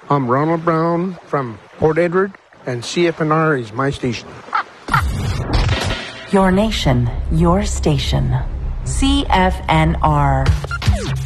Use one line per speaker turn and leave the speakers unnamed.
I'm Ronald Brown from Port Edward, and CFNR is my station.
Your nation, your station. CFNR.